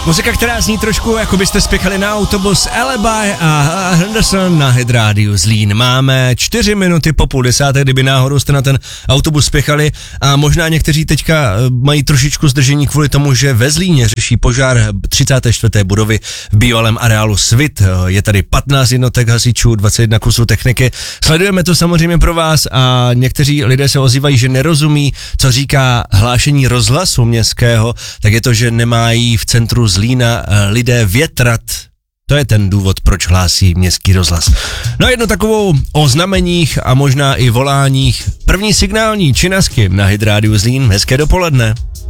Muzika, která zní trošku, jako byste spěchali na autobus. Alibi a Henderson na Hit Radio Zlín. Máme 4 minuty po 9:30, kdyby náhodou jste na ten autobus spěchali a možná někteří teďka mají trošičku zdržení kvůli tomu, že ve Zlíně řeší požár 34. budovy v bývalém areálu Svit. Je tady 15 jednotek hasičů, 21 kusů techniky. Sledujeme to samozřejmě pro vás a někteří lidé se ozývají, že nerozumí, co říká hlášení rozhlasu městského, tak je to, že nemají v centru Zlína lidé větrat. To je ten důvod, proč hlásí městský rozhlas. No jedno takovou o znameních a možná i voláních. První signální činasky na Hit Radio Zlín. Hezké dopoledne.